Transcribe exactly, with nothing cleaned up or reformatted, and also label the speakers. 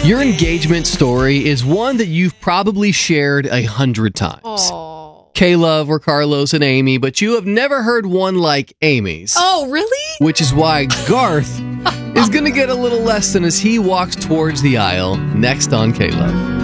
Speaker 1: Your engagement story is one that you've probably shared a hundred times.
Speaker 2: Oh.
Speaker 1: K-Love or Carlos and Amy, but you have never heard one like Amy's.
Speaker 2: Oh, really?
Speaker 1: Which is why Garth is going to get a little lesson as he walks towards the aisle next on K-Love.